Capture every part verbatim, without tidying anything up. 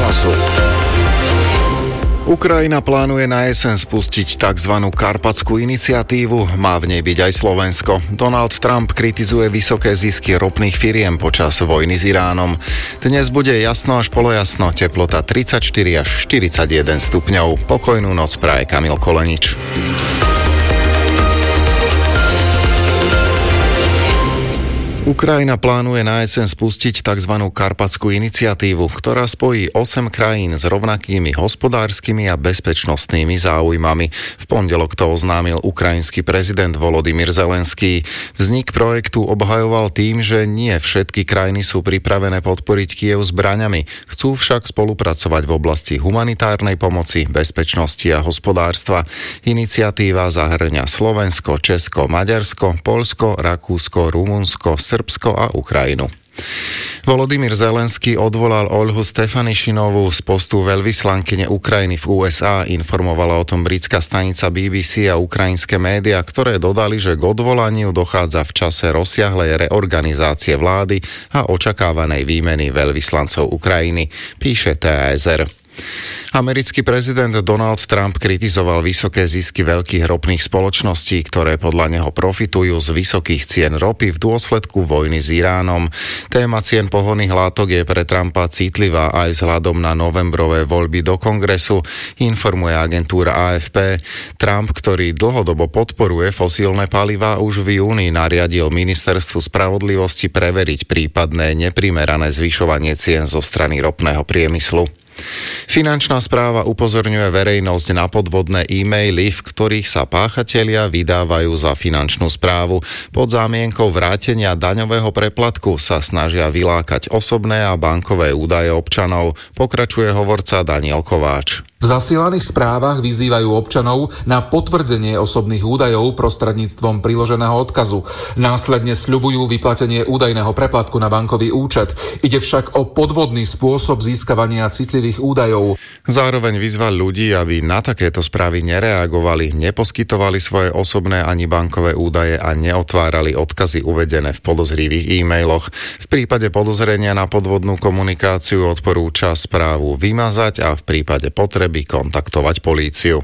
prenosu. Ukrajina plánuje na jeseň spustiť tzv. Karpatskú iniciatívu, má v nej byť aj Slovensko. Donald Trump kritizuje vysoké zisky ropných firiem počas vojny s Iránom. Dnes bude jasno až polojasno, teplota tridsaťštyri až štyridsaťjeden stupňov. Pokojnú noc praje Kamil Kolenič. Ukrajina plánuje na jeseň spustiť tzv. Karpatskú iniciatívu, ktorá spojí osem krajín s rovnakými hospodárskymi a bezpečnostnými záujmami. V pondelok to oznámil ukrajinský prezident Volodymyr Zelenský. Vznik projektu obhajoval tým, že nie všetky krajiny sú pripravené podporiť Kyjev zbraňami. Chcú však spolupracovať v oblasti humanitárnej pomoci, bezpečnosti a hospodárstva. Iniciatíva zahŕňa Slovensko, Česko, Maďarsko, Poľsko, Rakúsko, Rumunsko, Srbsko a Ukrajinu. Volodymyr Zelenský odvolal Olhu Stefanišinovú z postu veľvyslankyne Ukrajiny v ú es á, informovala o tom britská stanica bé bé cé a ukrajinské médiá, ktoré dodali, že k odvolaniu dochádza v čase rozsiahlej reorganizácie vlády a očakávanej výmeny veľvyslancov Ukrajiny, píše té á es er. Americký prezident Donald Trump kritizoval vysoké zisky veľkých ropných spoločností, ktoré podľa neho profitujú z vysokých cien ropy v dôsledku vojny s Iránom. Téma cien pohonných látok je pre Trumpa citlivá aj vzhľadom na novembrové voľby do kongresu, informuje agentúra á ef pé. Trump, ktorý dlhodobo podporuje fosílne palivá, už v júni nariadil ministerstvu spravodlivosti preveriť prípadné neprimerané zvyšovanie cien zo strany ropného priemyslu. Finančná správa upozorňuje verejnosť na podvodné e-maily, v ktorých sa páchatelia vydávajú za finančnú správu. Pod zámienkou vrátenia daňového preplatku sa snažia vylákať osobné a bankové údaje občanov, pokračuje hovorca Daniel Kováč. V zasielaných správach vyzývajú občanov na potvrdenie osobných údajov prostredníctvom priloženého odkazu. Následne sľubujú vyplatenie údajného preplatku na bankový účet. Ide však o podvodný spôsob získavania citlivých údajov. Zároveň vyzval ľudí, aby na takéto správy nereagovali, neposkytovali svoje osobné ani bankové údaje a neotvárali odkazy uvedené v podozrivých e-mailoch. V prípade podozrenia na podvodnú komunikáciu odporúča správu vymazať a v prípade potreby kontaktovať políciu.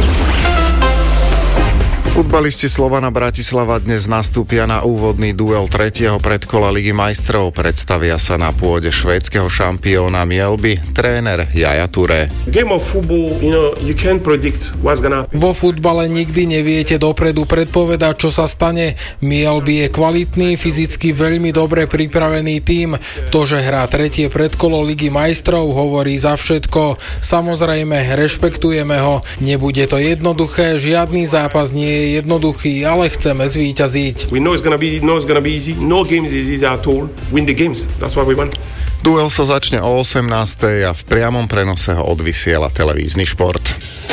Futbalisti Slovana Bratislava dnes nastúpia na úvodný duel tretieho predkola Ligy majstrov. Predstavia sa na pôde švédskeho šampióna Mjällby tréner Yaya Touré. Football, you know, you can't predict what's gonna happen. Vo futbale nikdy neviete dopredu predpovedať, čo sa stane. Mjällby je kvalitný, fyzicky veľmi dobre pripravený tím. To, že hrá tretie predkolo Ligy majstrov, hovorí za všetko. Samozrejme, rešpektujeme ho. Nebude to jednoduché, žiadny zápas nie je jednoduchý, ale chceme zvíťaziť. We know it's gonna be, know it's gonna be easy. No games is easy at all. Win the games. That's what we want. Duel sa začne o osemnástej a v priamom prenose ho odvysiela televízny šport.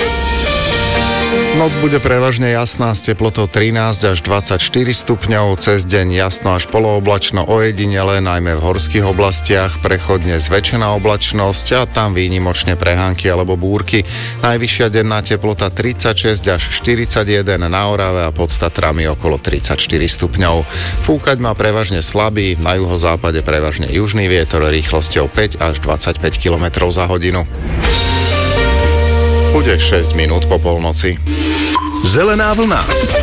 Noc bude prevažne jasná s teplotou trinásť až dvadsaťštyri stupňov, cez deň jasno až polooblačno, ojedinele najmä v horských oblastiach, prechodne zväčšená oblačnosť a tam výnimočne prehánky alebo búrky. Najvyššia denná teplota tridsaťšesť až štyridsaťjeden na Orave a pod Tatrami okolo tridsaťštyri stupňov. Fúkať má prevažne slabý, na juhozápade prevažne južný vietor rýchlosťou päť až dvadsaťpäť kilometrov za hodinu. Bude šesť minút po polnoci. Zelená vlna.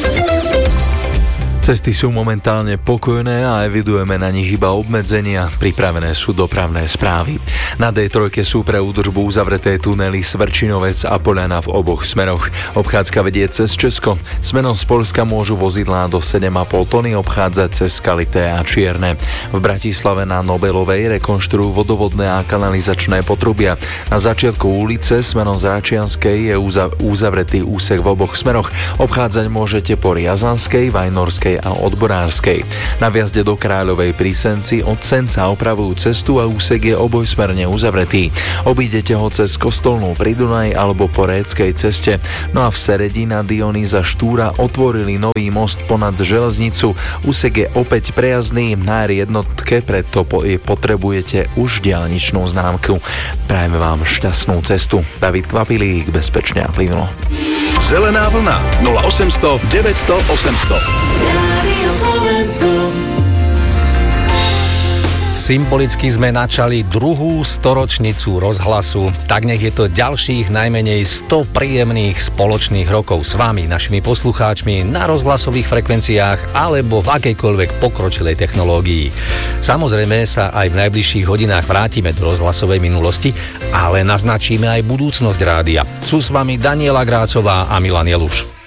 Cesty sú momentálne pokojné a evidujeme na nich iba obmedzenia. Pripravené sú dopravné správy. Na dé tri sú pre údržbu uzavreté tunely Svrčinovec a Poľana v oboch smeroch. Obchádzka vedie cez Česko. Smerom z Poľska môžu vozidlá do sedem a pol tony obchádzať cez Skalité a Čierne. V Bratislave na Nobelovej rekonštruujú vodovodné a kanalizačné potrubia. Na začiatku ulice smerom z Račianskej je uzavretý úsek v oboch smeroch. Obchádzať môžete po Riazanskej, Vajnorskej a Odborárskej. Na vjazde do Kráľovej pri Senci od Senca opravujú cestu a úsek je obojsmerne uzavretý. Obídete ho cez Kostolnú pri Dunaji alebo po Réckej ceste. No a v Seredi na Dionýza Štúra otvorili nový most ponad železnicu. Úsek je opäť prejazdný, na er jednotke, preto potrebujete už diaľničnú známku. Prajeme vám šťastnú cestu. David Kvapilík, bezpečne a plynulo. Zelená vlna nula osemsto deväťsto osemsto. Symbolicky sme načali druhú storočnicu rozhlasu, tak nech je to ďalších najmenej sto príjemných spoločných rokov s vami, našimi poslucháčmi na rozhlasových frekvenciách alebo v akejkoľvek pokročilej technológii. Samozrejme sa aj v najbližších hodinách vrátime do rozhlasovej minulosti, ale naznačíme aj budúcnosť rádia. Sú s vami Daniela Grácová a Milan Jeluš.